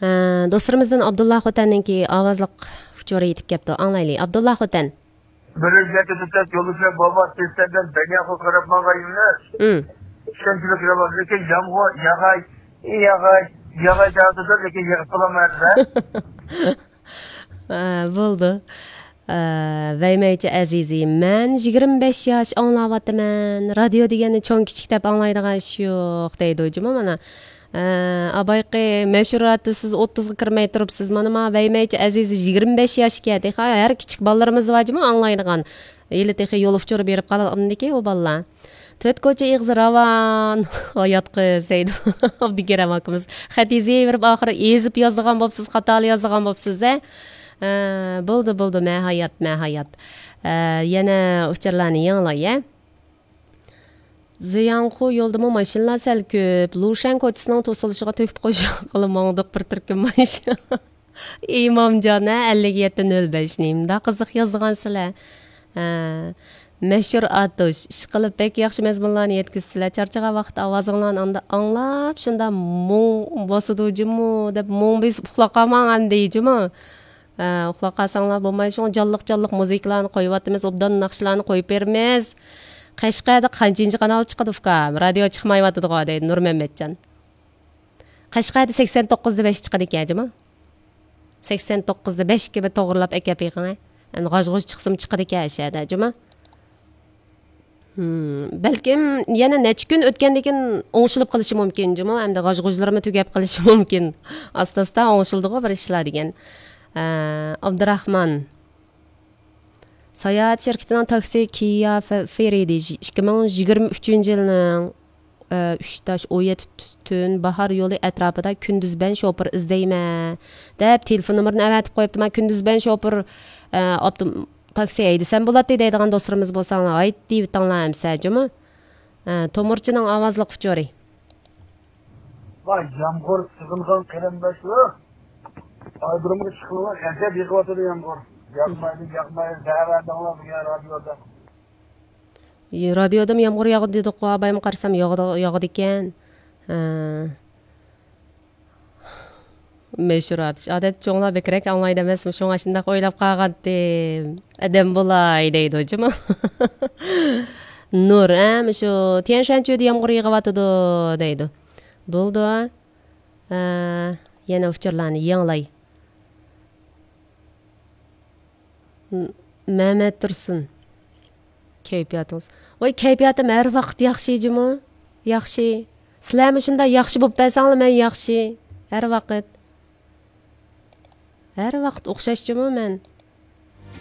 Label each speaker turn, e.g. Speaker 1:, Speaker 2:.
Speaker 1: Dostlarımızdan Abdullah Xotan'ınki avazlıq uçuru yetib kepti. Anlaylı. Abdullah Xotan.
Speaker 2: Böylece tutak yoluşa baba seslerden beni akıl karapmağa yönler. Şentili kırabazı ki yağmur, yağay dağıtıda ki yağıpılamaz da.
Speaker 1: Buldu. Vəyməyci əzizi, mən 25 yaş anlavatıman. Radio degəni çox kiçik deb anlaydıgan iş yox deydi hocam mana. Abayqi məşhuratı siz 30-ga kirmay turibsiz. Mana Vəyməyci əzizi 25 yaşga dexa hər kiçik ballarımız vacımı anlaydıgan. Eli texi yol uçurub berib qalamdiki o ballar. Töt koca iğzi ravan hayat qız deydi. Abdikerem akımız. Xatiziyə verib axırı ezib yazdıgan bopsiz, xatalı yazdıgan bopsiz. Buldu mə hayat. Yana uçurlarını yanılay. Ziyanxu yoldamı maşinlar səl köp. Lushan koçısının tosuluşuğa töküp qoşaqılı bir türküm maşin. İmamcan 5705 neyimdə qızıq yazdığan silə. Məşhur Atuş. İş qılıb pek yaxşı məzmunlarını yetkizsizlər. Çarçağa vaxt avazыңlarını anlap, şunda мұң basıdıcımı, мұң biz uxlaqamağın deyicimi. Uxlaqasаңlar болмай, şoň jallyk muzikalarni qoyup atmaz, obdan naqşlarni qoyup bermez. Qashqada qançinchi kanal chiqadi ukam? Radio chiqmayapti go deydi Nur Mehmetcan. Qashqada 89.5 chiqadi ekanmi? 89.5 ga to'g'rilab akap yiqing. Endi g'ajg'uj chiqsim chiqadi ekan shada, Balkim yana necha kun o'tgandan keyin o'ngshilib qilishi mumkin, endi g'ajg'ujlarni tugab qilishi mumkin. Asta-asta o'ngshildi-ku bir ishlar degan. Abdurrahman Sayohat şirketining taksi Kia Feridi 2023-yilning 3-17 tun bahar yo'li atrofida kunduzban shopir izlayman deb telefon nomerini avatib qo'yibdi. Men kunduzban shopir taksi haydasam bo'ladi deydigan do'stlarimiz bo'lsanglar ayt deb tanlayamsizmi? Tomurchining ovozli uchori.
Speaker 2: Vay yağmur sızılgan qarindoshlar. Aydırımı çıkıyorlar, həcət yıqılatır yağmur. Yağmaydı, zəhərləndіңlər bu radioda.
Speaker 1: Radioda yağmur yağdı dedik, abayım qarsam yağdı ekan. Məşhurat. Adet çoğunlar bekrek anlaydı emasmı? Şoňa şundaq oylap qalğandım. Adam bolay deydi hocam. Nur, şu Tianshancho'da yağmur yağıvatıdı deydi. Buldu. Yana uçurlarını yanlay. Mehmet Tursun. Keyfiyatınız. Oy keyfiyatim her vaqt yaxshijimi? Yaxshi. Sizlarmi shunda yaxshi bo'lib bo'lsanglar, men yaxshi. Her vaqt o'xshashjimi men?